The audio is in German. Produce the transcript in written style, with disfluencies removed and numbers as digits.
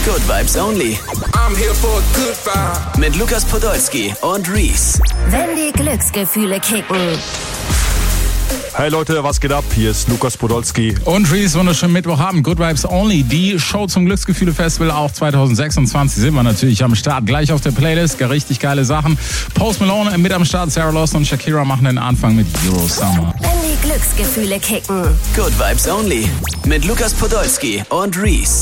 Good Vibes Only. I'm here for a good vibe. Mit Lukas Podolski und Reese. Wenn die Glücksgefühle kicken. Hey Leute, was geht ab? Hier ist Lukas Podolski. Und Reese, wunderschönen Mittwochabend. Good Vibes Only, die Show zum Glücksgefühle-Festival. Auch 2026 sind wir natürlich am Start. Gleich auf der Playlist, richtig geile Sachen. Post Malone mit am Start, Sarah Lawson und Shakira machen den Anfang mit Euro Summer. Wenn die Glücksgefühle kicken. Good Vibes Only. Mit Lukas Podolski und Reese.